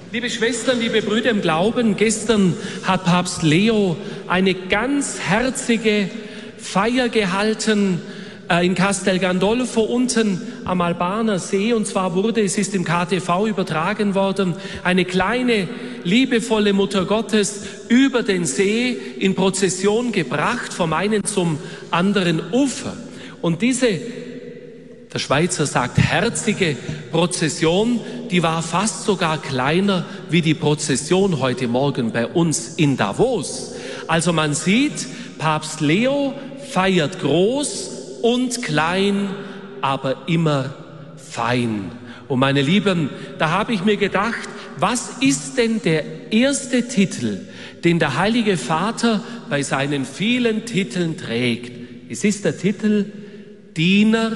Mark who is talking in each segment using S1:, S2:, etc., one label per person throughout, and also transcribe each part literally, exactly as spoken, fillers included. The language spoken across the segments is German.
S1: Liebe Schwestern, liebe Brüder im Glauben, gestern hat Papst Leo eine ganz herzige Feier gehalten äh, in Castel Gandolfo unten am Albaner See. Und zwar wurde, es ist im K T V übertragen worden, eine kleine, liebevolle Mutter Gottes über den See in Prozession gebracht, vom einen zum anderen Ufer. Und diese, der Schweizer sagt, herzige Prozession, die war fast sogar kleiner wie die Prozession heute Morgen bei uns in Davos. Also man sieht, Papst Leo feiert groß und klein, aber immer fein. Und meine Lieben, da habe ich mir gedacht, was ist denn der erste Titel, den der Heilige Vater bei seinen vielen Titeln trägt? Es ist der Titel Diener,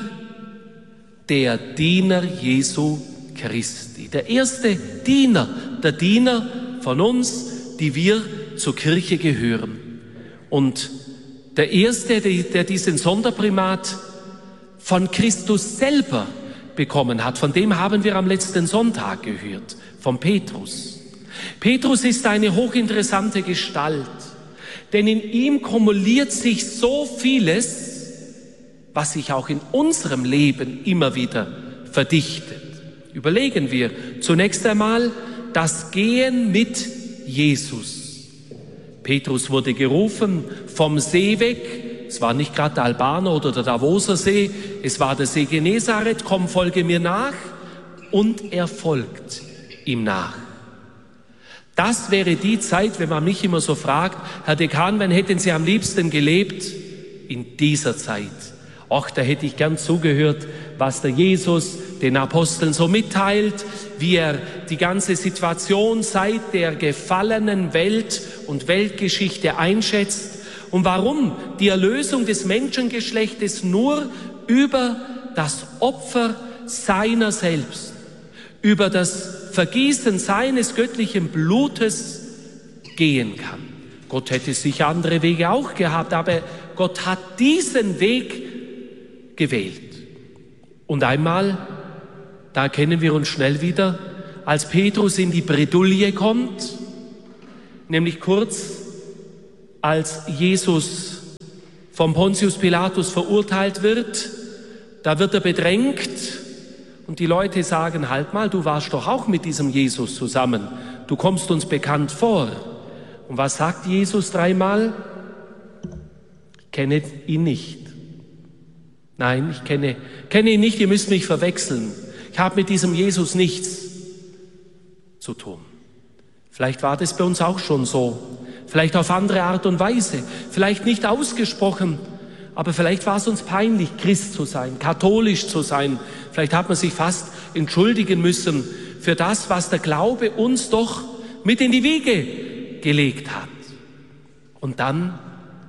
S1: der Diener Jesu Christi. Der erste Diener, der Diener von uns, die wir zur Kirche gehören. Und der erste, der diesen Sonderprimat von Christus selber bekommen hat, von dem haben wir am letzten Sonntag gehört, von Petrus. Petrus ist eine hochinteressante Gestalt, denn in ihm kumuliert sich so vieles, was sich auch in unserem Leben immer wieder verdichtet. Überlegen wir zunächst einmal das Gehen mit Jesus. Petrus wurde gerufen vom See weg. Es war nicht gerade der Albaner oder der Davoser See, es war der See Genezareth. Komm, folge mir nach. Und er folgt ihm nach. Das wäre die Zeit, wenn man mich immer so fragt, Herr Dekan, wann hätten Sie am liebsten gelebt? In dieser Zeit. Ach, da hätte ich gern zugehört, was der Jesus den Aposteln so mitteilt, wie er die ganze Situation seit der gefallenen Welt und Weltgeschichte einschätzt und warum die Erlösung des Menschengeschlechtes nur über das Opfer seiner selbst, über das Vergießen seines göttlichen Blutes gehen kann. Gott hätte sicher andere Wege auch gehabt, aber Gott hat diesen Weg gewählt. Und einmal, da erkennen wir uns schnell wieder, als Petrus in die Bredouille kommt, nämlich kurz als Jesus vom Pontius Pilatus verurteilt wird, da wird er bedrängt und die Leute sagen, halt mal, du warst doch auch mit diesem Jesus zusammen, du kommst uns bekannt vor. Und was sagt Jesus dreimal? Ich kenne ihn nicht. Nein, ich kenne, kenne ihn nicht, ihr müsst mich verwechseln. Ich habe mit diesem Jesus nichts zu tun. Vielleicht war das bei uns auch schon so. Vielleicht auf andere Art und Weise. Vielleicht nicht ausgesprochen, aber vielleicht war es uns peinlich, Christ zu sein, katholisch zu sein. Vielleicht hat man sich fast entschuldigen müssen für das, was der Glaube uns doch mit in die Wiege gelegt hat. Und dann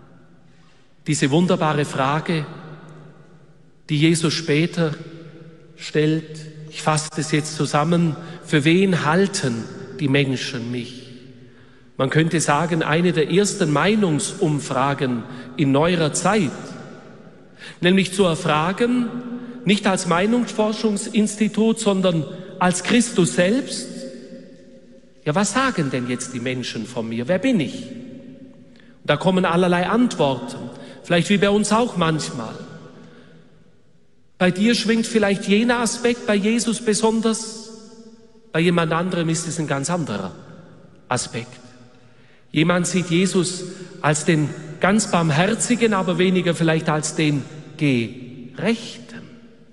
S1: diese wunderbare Frage, die Jesus später stellt, ich fasse das jetzt zusammen, für wen halten die Menschen mich? Man könnte sagen, eine der ersten Meinungsumfragen in neuerer Zeit, nämlich zu erfragen, nicht als Meinungsforschungsinstitut, sondern als Christus selbst, ja, was sagen denn jetzt die Menschen von mir? Wer bin ich? Und da kommen allerlei Antworten, vielleicht wie bei uns auch manchmal. Bei dir schwingt vielleicht jener Aspekt bei Jesus besonders, bei jemand anderem ist es ein ganz anderer Aspekt. Jemand sieht Jesus als den ganz Barmherzigen, aber weniger vielleicht als den Gerechten.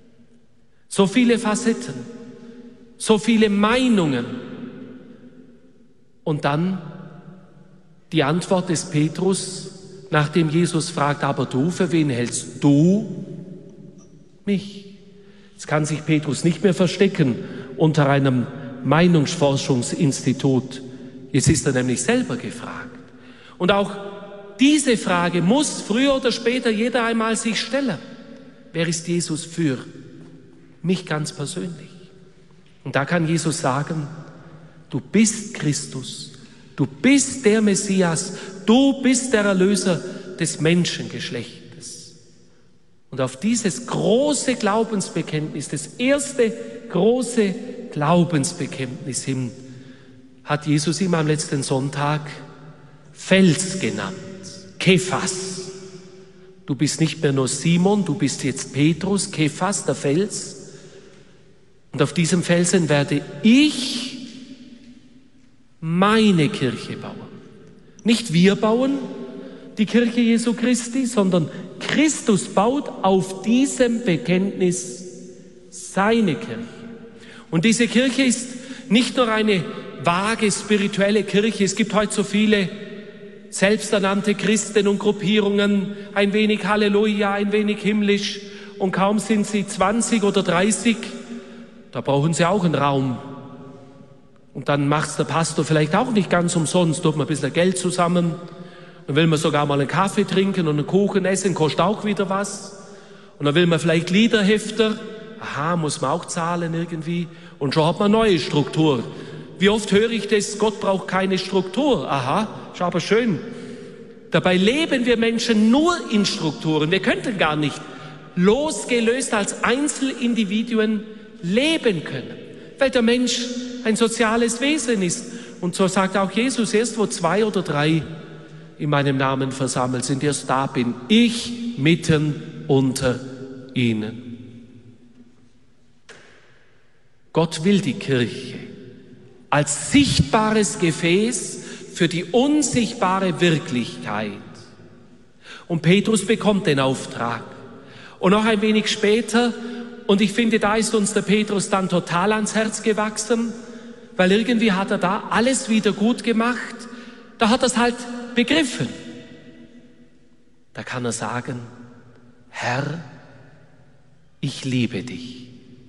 S1: So viele Facetten, so viele Meinungen. Und dann die Antwort des Petrus, nachdem Jesus fragt, aber du, für wen hältst du mich? Jetzt kann sich Petrus nicht mehr verstecken unter einem Meinungsforschungsinstitut. Jetzt ist er nämlich selber gefragt. Und auch diese Frage muss früher oder später jeder einmal sich stellen. Wer ist Jesus für mich ganz persönlich? Und da kann Jesus sagen, du bist Christus, du bist der Messias, du bist der Erlöser des Menschengeschlechtes. Und auf dieses große Glaubensbekenntnis, das erste große Glaubensbekenntnis hin, hat Jesus ihm am letzten Sonntag Fels genannt, Kephas. Du bist nicht mehr nur Simon, du bist jetzt Petrus, Kephas, der Fels. Und auf diesem Felsen werde ich meine Kirche bauen. Nicht wir bauen die Kirche Jesu Christi, sondern Christus baut auf diesem Bekenntnis seine Kirche. Und diese Kirche ist nicht nur eine vage spirituelle Kirche. Es gibt heute so viele selbsternannte Christen und Gruppierungen, ein wenig Halleluja, ein wenig himmlisch, und kaum sind sie zwanzig oder dreißig, da brauchen sie auch einen Raum. Und dann macht's der Pastor vielleicht auch nicht ganz umsonst, tut man ein bisschen Geld zusammen, dann will man sogar mal einen Kaffee trinken und einen Kuchen essen, kostet auch wieder was. Und dann will man vielleicht Liederhefter, aha, muss man auch zahlen irgendwie, und schon hat man eine neue Struktur. Wie oft höre ich das, Gott braucht keine Struktur. Aha, ist aber schön. Dabei leben wir Menschen nur in Strukturen. Wir könnten gar nicht losgelöst als Einzelindividuen leben können, weil der Mensch ein soziales Wesen ist. Und so sagt auch Jesus, erst wo zwei oder drei in meinem Namen versammelt sind, erst da bin ich mitten unter ihnen. Gott will die Kirche als sichtbares Gefäß für die unsichtbare Wirklichkeit. Und Petrus bekommt den Auftrag. Und noch ein wenig später, und ich finde, da ist uns der Petrus dann total ans Herz gewachsen, weil irgendwie hat er da alles wieder gut gemacht. Da hat er es halt begriffen. Da kann er sagen, Herr, ich liebe dich.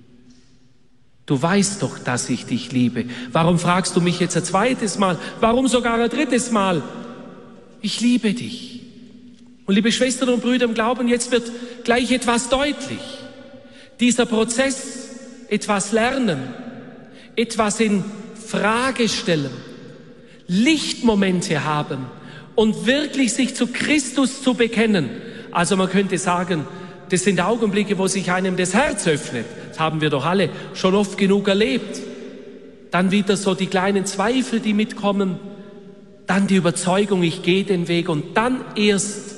S1: Du weißt doch, dass ich dich liebe. Warum fragst du mich jetzt ein zweites Mal? Warum sogar ein drittes Mal? Ich liebe dich. Und liebe Schwestern und Brüder im Glauben, jetzt wird gleich etwas deutlich. Dieser Prozess, etwas lernen, etwas in Frage stellen, Lichtmomente haben und wirklich sich zu Christus zu bekennen. Also man könnte sagen, das sind Augenblicke, wo sich einem das Herz öffnet. Das haben wir doch alle schon oft genug erlebt. Dann wieder so die kleinen Zweifel, die mitkommen. Dann die Überzeugung, ich gehe den Weg. Und dann erst,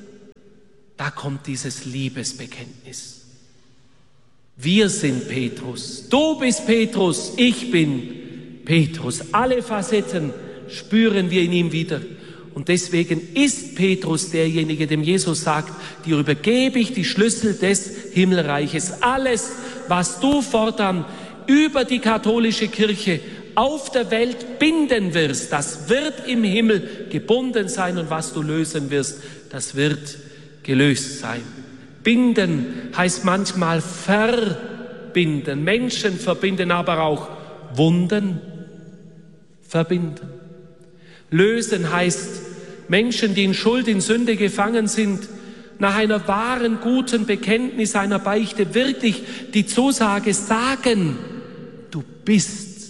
S1: da kommt dieses Liebesbekenntnis. Wir sind Petrus. Du bist Petrus. Ich bin Petrus. Alle Facetten spüren wir in ihm wieder. Und deswegen ist Petrus derjenige, dem Jesus sagt, dir übergebe ich die Schlüssel des Himmelreiches. Alles, was du fortan über die katholische Kirche auf der Welt binden wirst, das wird im Himmel gebunden sein, und was du lösen wirst, das wird gelöst sein. Binden heißt manchmal verbinden, Menschen verbinden, aber auch Wunden verbinden. Lösen heißt, Menschen, die in Schuld, in Sünde gefangen sind, nach einer wahren, guten Bekenntnis, einer Beichte wirklich die Zusage sagen, du bist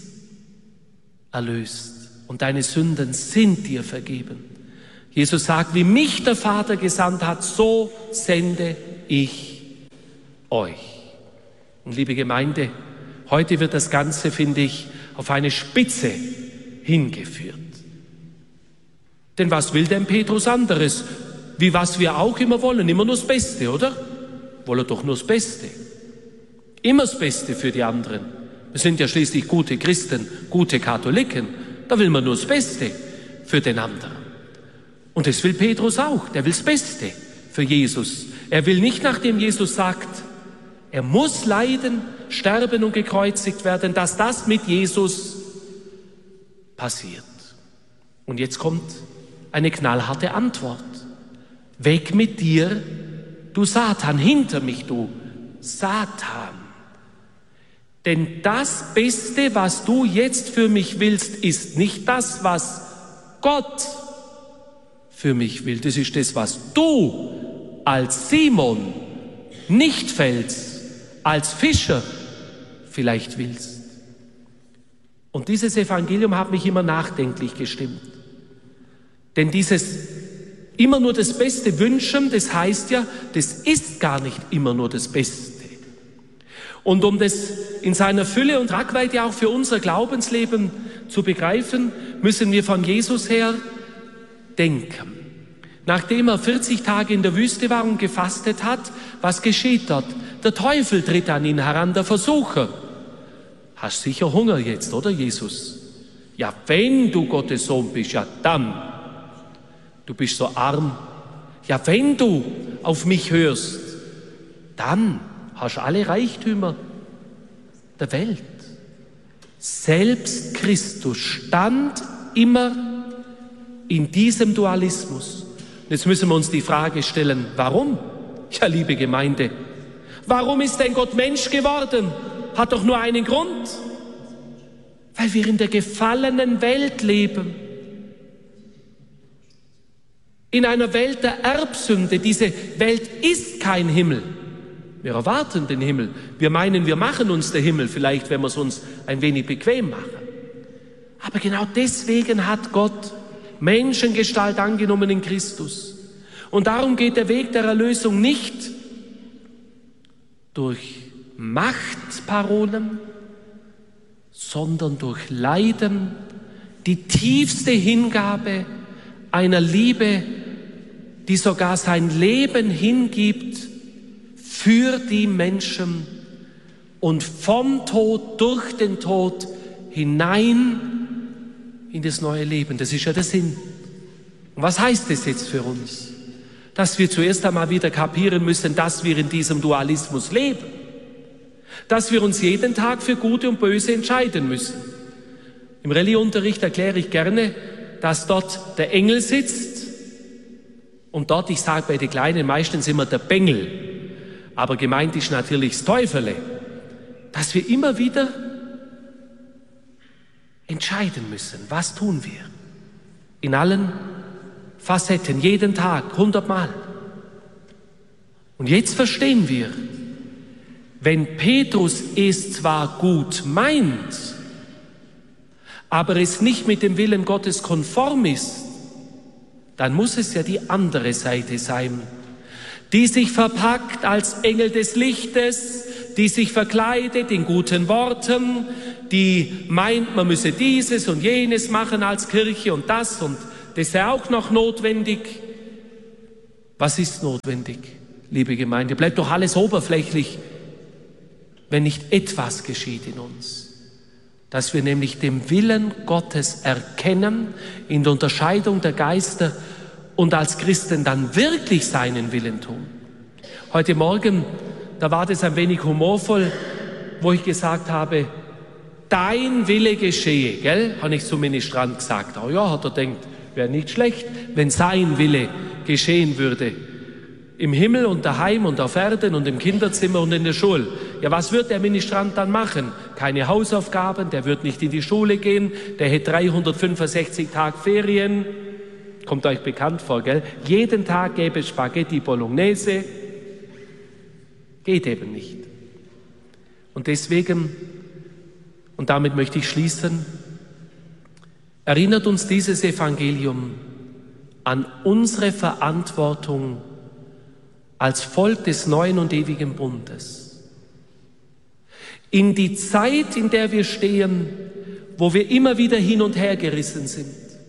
S1: erlöst und deine Sünden sind dir vergeben. Jesus sagt, wie mich der Vater gesandt hat, so sende ich euch. Und liebe Gemeinde, heute wird das Ganze, finde ich, auf eine Spitze hingeführt. Denn was will denn Petrus anderes? Wie was wir auch immer wollen, immer nur das Beste, oder? Wollen doch nur das Beste. Immer das Beste für die anderen. Wir sind ja schließlich gute Christen, gute Katholiken. Da will man nur das Beste für den anderen. Und das will Petrus auch. Der will das Beste für Jesus. Er will nicht, nachdem Jesus sagt, er muss leiden, sterben und gekreuzigt werden, dass das mit Jesus passiert. Und jetzt kommt eine knallharte Antwort. Weg mit dir, du Satan, hinter mich, du Satan. Denn das Beste, was du jetzt für mich willst, ist nicht das, was Gott für mich will. Das ist das, was du als Simon, nicht Fels, als Fischer vielleicht willst. Und dieses Evangelium hat mich immer nachdenklich gestimmt. Denn dieses immer nur das Beste wünschen, das heißt ja, das ist gar nicht immer nur das Beste. Und um das in seiner Fülle und Tragweite auch für unser Glaubensleben zu begreifen, müssen wir von Jesus her denken. Nachdem er vierzig Tage in der Wüste war und gefastet hat, was geschieht dort? Der Teufel tritt an ihn heran, der Versucher. Hast sicher Hunger jetzt, oder Jesus? Ja, wenn du Gottes Sohn bist, ja dann. Du bist so arm. Ja, wenn du auf mich hörst, dann hast du alle Reichtümer der Welt. Selbst Christus stand immer in diesem Dualismus. Jetzt müssen wir uns die Frage stellen, warum? Ja, liebe Gemeinde, warum ist denn Gott Mensch geworden? Hat doch nur einen Grund. Weil wir in der gefallenen Welt leben. In einer Welt der Erbsünde. Diese Welt ist kein Himmel. Wir erwarten den Himmel. Wir meinen, wir machen uns den Himmel, vielleicht, wenn wir es uns ein wenig bequem machen. Aber genau deswegen hat Gott Menschengestalt angenommen in Christus. Und darum geht der Weg der Erlösung nicht durch Machtparolen, sondern durch Leiden, die tiefste Hingabe einer Liebe, die sogar sein Leben hingibt für die Menschen und vom Tod durch den Tod hinein in das neue Leben. Das ist ja der Sinn. Und was heißt das jetzt für uns? Dass wir zuerst einmal wieder kapieren müssen, dass wir in diesem Dualismus leben. Dass wir uns jeden Tag für Gute und Böse entscheiden müssen. Im Religionsunterricht erkläre ich gerne, dass dort der Engel sitzt und dort, ich sage bei den Kleinen meistens immer der Bengel, aber gemeint ist natürlich das Teufele, dass wir immer wieder entscheiden müssen, was tun wir? In allen Facetten, jeden Tag, hundertmal. Und jetzt verstehen wir, wenn Petrus es zwar gut meint, aber es nicht mit dem Willen Gottes konform ist, dann muss es ja die andere Seite sein, die sich verpackt als Engel des Lichtes, die sich verkleidet in guten Worten, die meint, man müsse dieses und jenes machen als Kirche und das und das ist ja auch noch notwendig. Was ist notwendig, liebe Gemeinde? Bleibt doch alles oberflächlich, wenn nicht etwas geschieht in uns. Dass wir nämlich den Willen Gottes erkennen in der Unterscheidung der Geister und als Christen dann wirklich seinen Willen tun. Heute Morgen, da war das ein wenig humorvoll, wo ich gesagt habe, dein Wille geschehe, gell? Habe ich zum Ministrant gesagt. Oh ja, hat er gedacht, wäre nicht schlecht, wenn sein Wille geschehen würde. Im Himmel und daheim und auf Erden und im Kinderzimmer und in der Schule. Ja, was wird der Ministrant dann machen? Keine Hausaufgaben, der wird nicht in die Schule gehen, der hätte dreihundertfünfundsechzig Tage Ferien. Kommt euch bekannt vor, gell? Jeden Tag gäbe es Spaghetti Bolognese. Geht eben nicht. Und deswegen, und damit möchte ich schließen, erinnert uns dieses Evangelium an unsere Verantwortung als Volk des neuen und ewigen Bundes. In die Zeit, in der wir stehen, wo wir immer wieder hin und her gerissen sind.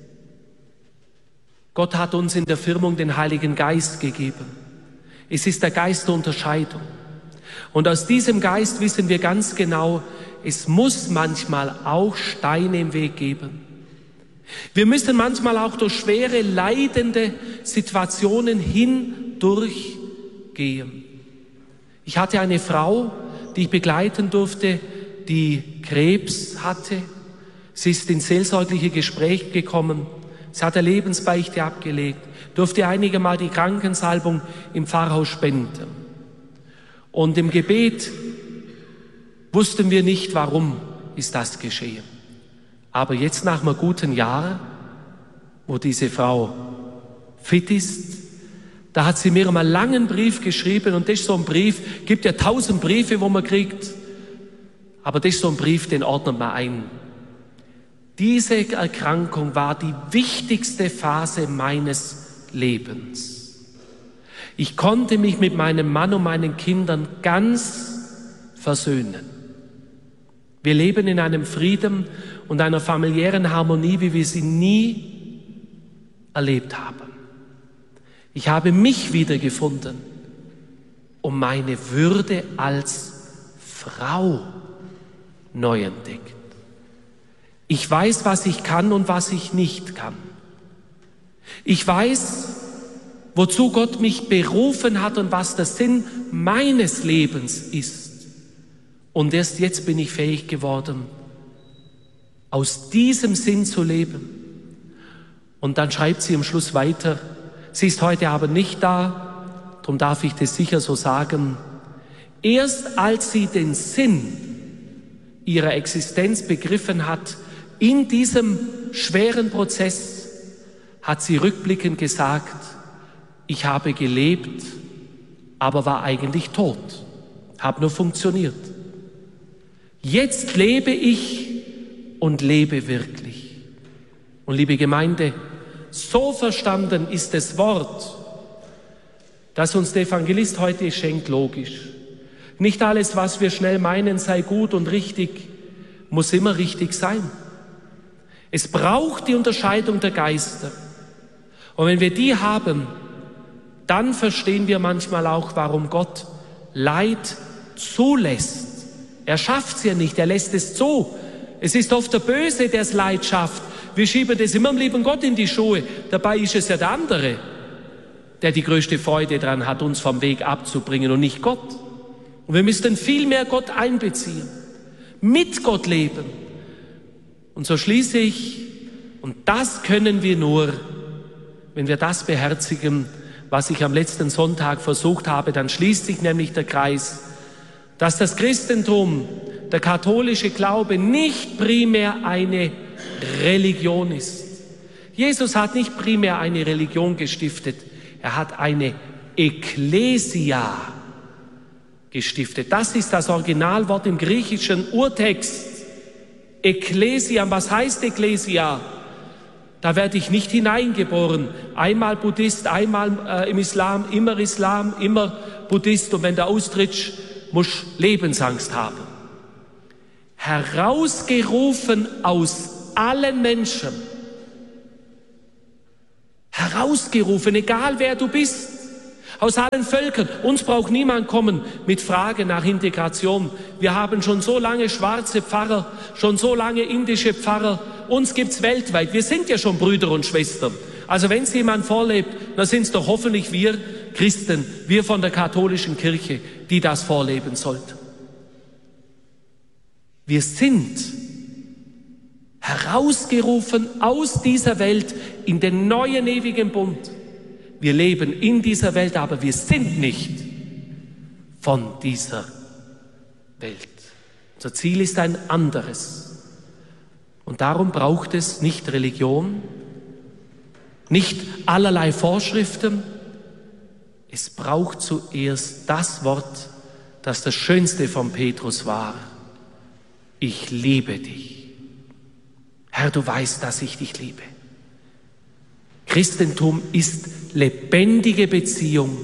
S1: Gott hat uns in der Firmung den Heiligen Geist gegeben. Es ist der Geist der Unterscheidung. Und aus diesem Geist wissen wir ganz genau, es muss manchmal auch Steine im Weg geben. Wir müssen manchmal auch durch schwere, leidende Situationen hindurchgehen. Ich hatte eine Frau, die ich begleiten durfte, die Krebs hatte. Sie ist ins seelsorgliche Gespräch gekommen. Sie hat eine Lebensbeichte abgelegt, durfte einige Mal die Krankensalbung im Pfarrhaus spenden. Und im Gebet wussten wir nicht, warum ist das geschehen. Aber jetzt nach einem guten Jahr, wo diese Frau fit ist, da hat sie mir mal einen langen Brief geschrieben und das ist so ein Brief, gibt ja tausend Briefe, wo man kriegt, aber das ist so ein Brief, den ordnet man ein. Diese Erkrankung war die wichtigste Phase meines Lebens. Ich konnte mich mit meinem Mann und meinen Kindern ganz versöhnen. Wir leben in einem Frieden und einer familiären Harmonie, wie wir sie nie erlebt haben. Ich habe mich wiedergefunden und meine Würde als Frau neu entdeckt. Ich weiß, was ich kann und was ich nicht kann. Ich weiß, wozu Gott mich berufen hat und was der Sinn meines Lebens ist. Und erst jetzt bin ich fähig geworden, aus diesem Sinn zu leben. Und dann schreibt sie am Schluss weiter, sie ist heute aber nicht da, darum darf ich das sicher so sagen. Erst als sie den Sinn ihrer Existenz begriffen hat, in diesem schweren Prozess, hat sie rückblickend gesagt, ich habe gelebt, aber war eigentlich tot, habe nur funktioniert. Jetzt lebe ich und lebe wirklich. Und liebe Gemeinde, so verstanden ist das Wort, das uns der Evangelist heute schenkt, logisch. Nicht alles, was wir schnell meinen, sei gut und richtig, muss immer richtig sein. Es braucht die Unterscheidung der Geister. Und wenn wir die haben, dann verstehen wir manchmal auch, warum Gott Leid zulässt. Er schafft es ja nicht, er lässt es zu. Es ist oft der Böse, der das Leid schafft. Wir schieben das immer dem lieben Gott in die Schuhe. Dabei ist es ja der andere, der die größte Freude daran hat, uns vom Weg abzubringen und nicht Gott. Und wir müssten viel mehr Gott einbeziehen, mit Gott leben. Und so schließe ich, und das können wir nur, wenn wir das beherzigen, was ich am letzten Sonntag versucht habe, dann schließt sich nämlich der Kreis, dass das Christentum, der katholische Glaube nicht primär eine Religion ist. Jesus hat nicht primär eine Religion gestiftet, er hat eine Ekklesia gestiftet. Das ist das Originalwort im griechischen Urtext. Ekklesia, was heißt Ekklesia? Da werde ich nicht hineingeboren. Einmal Buddhist, einmal äh, im Islam, immer Islam, immer Buddhist. Und wenn du austrittst, musst du Lebensangst haben. Herausgerufen aus allen Menschen. Herausgerufen, egal wer du bist. Aus allen Völkern. Uns braucht niemand kommen mit Fragen nach Integration. Wir haben schon so lange schwarze Pfarrer, schon so lange indische Pfarrer. Uns gibt's weltweit. Wir sind ja schon Brüder und Schwestern. Also wenn es jemand vorlebt, dann sind es doch hoffentlich wir Christen, wir von der katholischen Kirche, die das vorleben sollten. Wir sind herausgerufen aus dieser Welt in den neuen ewigen Bund. Wir leben in dieser Welt, aber wir sind nicht von dieser Welt. Unser Ziel ist ein anderes. Und darum braucht es nicht Religion, nicht allerlei Vorschriften. Es braucht zuerst das Wort, das das Schönste von Petrus war. Ich liebe dich. Herr, du weißt, dass ich dich liebe. Christentum ist lebendige Beziehung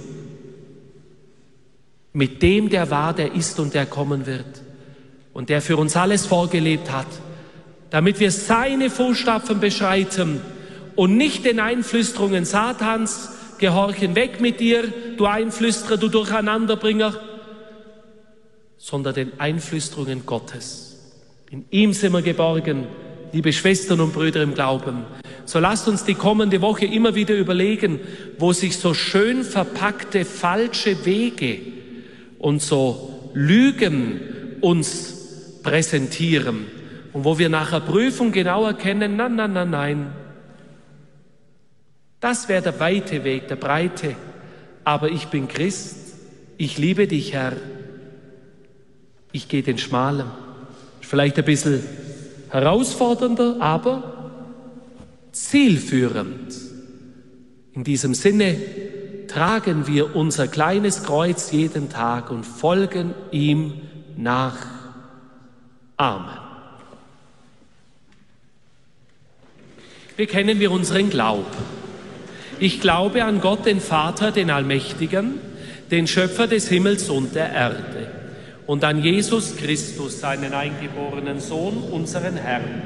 S1: mit dem, der war, der ist und der kommen wird und der für uns alles vorgelebt hat, damit wir seine Fußstapfen beschreiten und nicht den Einflüsterungen Satans gehorchen, weg mit dir, du Einflüsterer, du Durcheinanderbringer, sondern den Einflüsterungen Gottes. In ihm sind wir geborgen, liebe Schwestern und Brüder im Glauben. So lasst uns die kommende Woche immer wieder überlegen, wo sich so schön verpackte falsche Wege und so Lügen uns präsentieren und wo wir nach der Prüfung genau erkennen, nein, nein, nein, nein, das wäre der weite Weg, der breite, aber ich bin Christ, ich liebe dich, Herr, ich gehe den schmalen. Vielleicht ein bisschen herausfordernder, aber zielführend. In diesem Sinne tragen wir unser kleines Kreuz jeden Tag und folgen ihm nach. Amen. Bekennen wir unseren Glauben. Ich glaube an Gott, den Vater, den Allmächtigen, den Schöpfer des Himmels und der Erde und an Jesus Christus, seinen eingeborenen Sohn, unseren Herrn.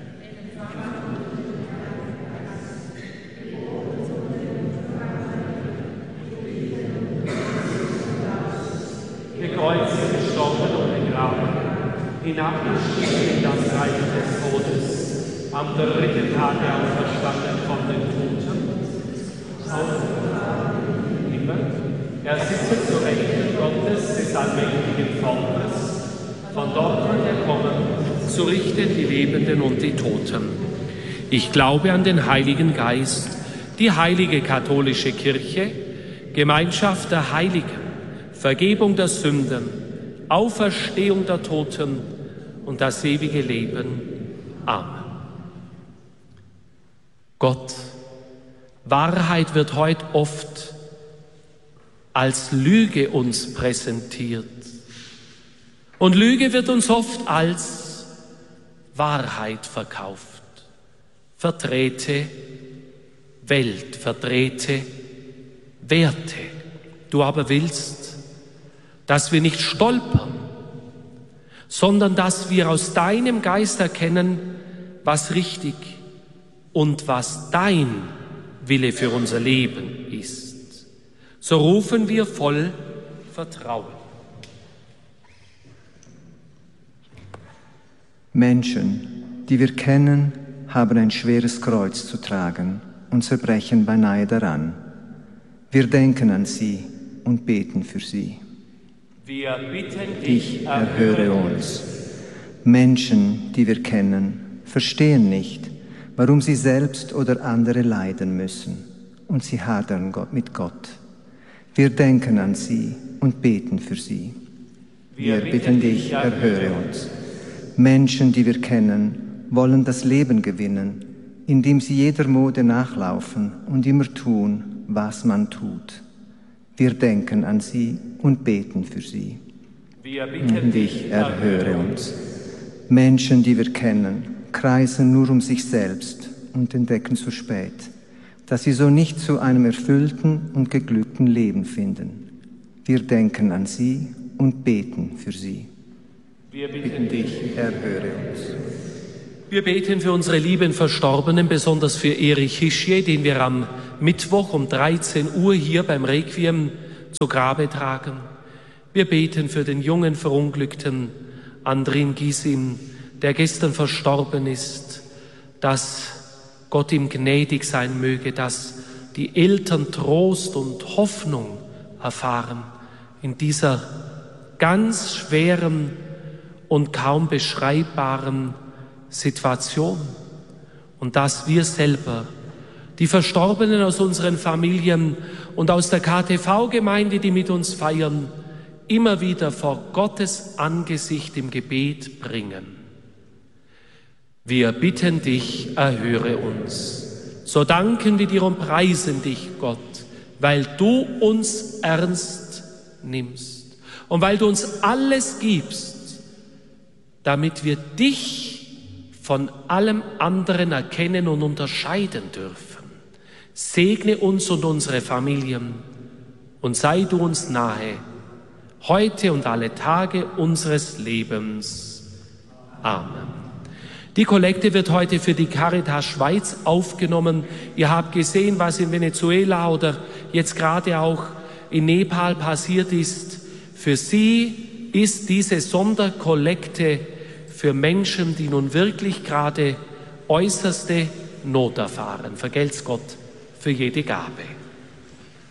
S1: Gekreuzigt, gestorben und begraben, hinabgestiegen in das Reich des Todes, am dritten Tage auferstanden von den Toten, auferstanden im Himmel, er sitzt zu Rechten Gottes des allmächtigen Vaters, von dort wird er kommen, zu richten die Lebenden und die Toten. Ich glaube an den Heiligen Geist, die heilige katholische Kirche, Gemeinschaft der Heiligen, Vergebung der Sünden, Auferstehung der Toten und das ewige Leben. Amen. Gott, Wahrheit wird heute oft als Lüge uns präsentiert. Und Lüge wird uns oft als Wahrheit verkauft. Verdrehte Welt, verdrehte Werte. Du aber willst, dass wir nicht stolpern, sondern dass wir aus deinem Geist erkennen, was richtig und was dein Wille für unser Leben ist. So rufen wir voll Vertrauen.
S2: Menschen, die wir kennen, haben ein schweres Kreuz zu tragen und zerbrechen beinahe daran. Wir denken an sie und beten für sie.
S1: Wir bitten
S2: dich, erhöre uns. Menschen, die wir kennen, verstehen nicht, warum sie selbst oder andere leiden müssen, und sie hadern mit Gott. Wir denken an sie und beten für sie. Wir bitten dich, erhöre uns. Menschen, die wir kennen, wollen das Leben gewinnen, indem sie jeder Mode nachlaufen und immer tun, was man tut. Wir denken an sie und beten für sie.
S1: Wir bitten
S2: dich, erhöre uns. Menschen, die wir kennen, kreisen nur um sich selbst und entdecken zu spät, dass sie so nicht zu einem erfüllten und geglückten Leben finden. Wir denken an sie und beten für sie.
S1: Wir
S2: bitten dich, erhöre uns.
S1: Wir beten für unsere lieben Verstorbenen, besonders für Erich Hischier, den wir am Mittwoch um dreizehn Uhr hier beim Requiem zu Grabe tragen. Wir beten für den jungen Verunglückten Andrin Gisim, der gestern verstorben ist, dass Gott ihm gnädig sein möge, dass die Eltern Trost und Hoffnung erfahren in dieser ganz schweren und kaum beschreibbaren Situation, und dass wir selber, die Verstorbenen aus unseren Familien und aus der K T V-Gemeinde, die mit uns feiern, immer wieder vor Gottes Angesicht im Gebet bringen. Wir bitten dich, erhöre uns. So danken wir dir und preisen dich, Gott, weil du uns ernst nimmst und weil du uns alles gibst, damit wir dich von allem anderen erkennen und unterscheiden dürfen. Segne uns und unsere Familien und sei du uns nahe, heute und alle Tage unseres Lebens. Amen. Die Kollekte wird heute für die Caritas Schweiz aufgenommen. Ihr habt gesehen, was in Venezuela oder jetzt gerade auch in Nepal passiert ist. Für sie ist diese Sonderkollekte für Menschen, die nun wirklich gerade äußerste Not erfahren. Vergelt's Gott für jede Gabe.